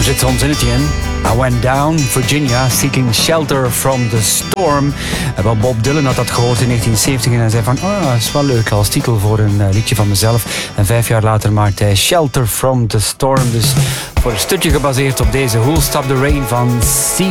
zit soms in het in. I went down Virginia seeking shelter from the storm. En wel Bob Dylan had dat gehoord in 1970 en hij zei van, dat is wel leuk als titel voor een liedje van mezelf. En 5 jaar later maakte hij Shelter from the Storm. Dus voor een stukje gebaseerd op deze Who'll Stop the Rain van